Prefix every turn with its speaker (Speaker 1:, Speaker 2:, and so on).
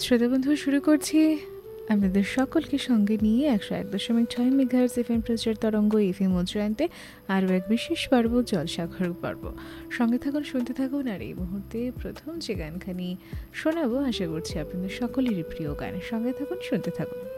Speaker 1: শ্রোতা বন্ধু, শুরু করছি আপনাদের সকলকে সঙ্গে নিয়ে 101.6 মেগাহার্টজ এফএম প্রচার তরঙ্গ এফএম উজ্জয়ন্তে আরও এক বিশেষ পর্ব জলসাঘর পর্ব। সঙ্গে থাকুন, শুনতে থাকুন। আর এই মুহূর্তে প্রথম যে গানখানি শোনাবো, আশা করছি আপনাদের সকলেরই প্রিয় গান। সঙ্গে থাকুন, শুনতে থাকুন।